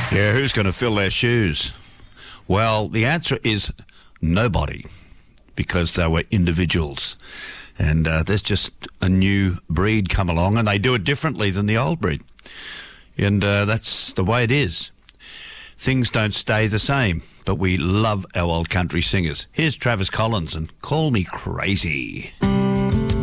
Yeah, who's going to fill their shoes? Well, the answer is nobody, because they were individuals. And there's just a new breed come along, and they do it differently than the old breed. And that's the way it is. Things don't stay the same, but we love our old country singers. Here's Travis Collins and Call Me Crazy.